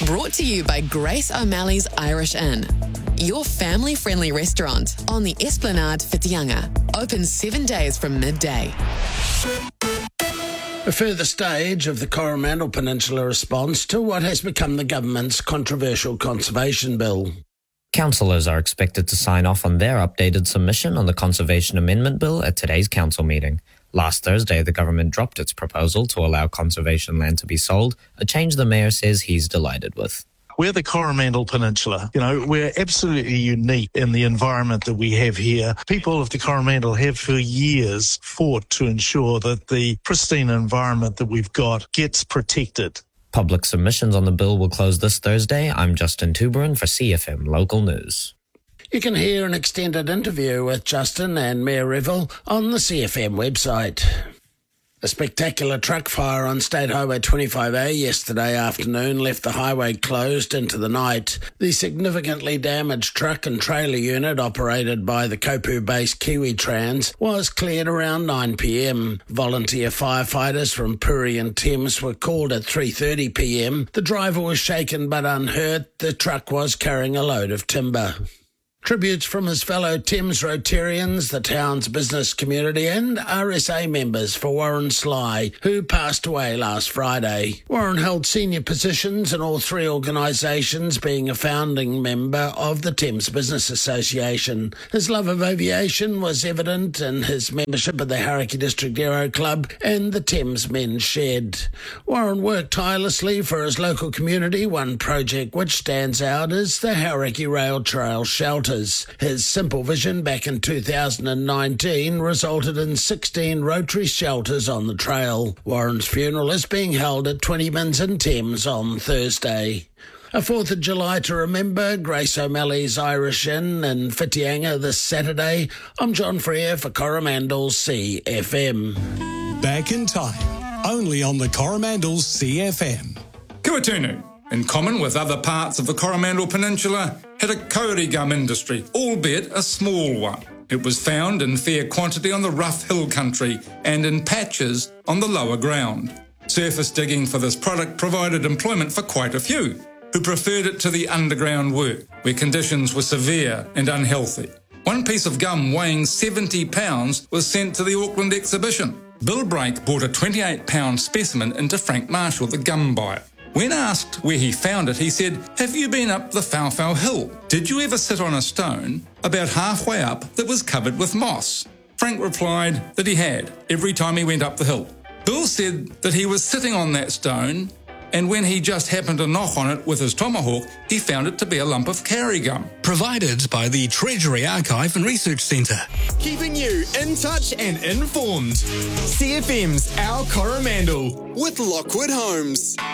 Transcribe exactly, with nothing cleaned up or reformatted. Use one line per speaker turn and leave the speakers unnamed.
Brought to you by Grace O'Malley's Irish Inn. Your family-friendly restaurant on the Esplanade Whitianga. Open seven days from midday.
A further stage of the Coromandel Peninsula response to what has become the government's controversial conservation bill.
Councillors are expected to sign off on their updated submission on the Conservation Amendment Bill at today's council meeting. Last Thursday, the government dropped its proposal to allow conservation land to be sold, a change the mayor says he's delighted with.
We're the Coromandel Peninsula. You know, we're absolutely unique in the environment that we have here. People of the Coromandel have for years fought to ensure that the pristine environment that we've got gets protected.
Public submissions on the bill will close this Thursday. I'm Justin Tuberin for C F M Local News.
You can hear an extended interview with Justin and Mayor Revel on the C F M website. A spectacular truck fire on State Highway twenty-five A yesterday afternoon left the highway closed into the night. The significantly damaged truck and trailer unit operated by the Kopu-based Kiwi Trans was cleared around nine p m. Volunteer firefighters from Puri and Thames were called at three thirty p m. The driver was shaken but unhurt. The truck was carrying a load of timber. Tributes from his fellow Thames Rotarians, the town's business community and R S A members for Warren Sly, who passed away last Friday. Warren held senior positions in all three organisations, being a founding member of the Thames Business Association. His love of aviation was evident in his membership of the Hauraki District Aero Club and the Thames Men's Shed. Warren worked tirelessly for his local community. One project which stands out is the Hauraki Rail Trail Shelter. His simple vision back in two thousand nineteen resulted in sixteen Rotary shelters on the trail. Warren's funeral is being held at twenty Mins in Thames on Thursday. A fourth of July to remember, Grace O'Malley's Irish Inn in Whitianga this Saturday. I'm John Freer for Coromandel's C F M.
Back in time, only on the Coromandel's C F M.
Kia tunu. In common with other parts of the Coromandel Peninsula, had a kauri gum industry, albeit a small one. It was found in fair quantity on the rough hill country and in patches on the lower ground. Surface digging for this product provided employment for quite a few, who preferred it to the underground work, where conditions were severe and unhealthy. One piece of gum weighing seventy pounds was sent to the Auckland exhibition. Bill Brake brought a twenty-eight pound specimen into Frank Marshall, the gum buyer. When asked where he found it, he said, "Have you been up the Fowfow Hill? Did you ever sit on a stone about halfway up that was covered with moss?" Frank replied that he had, every time he went up the hill. Bill said that he was sitting on that stone, and when he just happened to knock on it with his tomahawk, he found it to be a lump of kauri gum.
Provided by the Treasury Archive and Research Centre.
Keeping you in touch and informed. C F M's Our Coromandel with Lockwood Homes.